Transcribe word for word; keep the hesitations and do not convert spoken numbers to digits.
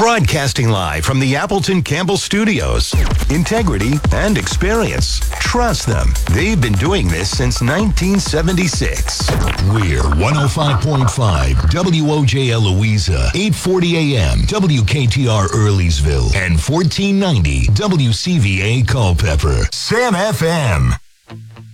Broadcasting live from the Appleton Campbell Studios. Integrity and experience. Trust them. They've been doing this since nineteen seventy-six. We're one oh five point five W O J L Louisa, eight forty A M W K T R Earlysville, and fourteen ninety W C V A Culpeper. Sam F M.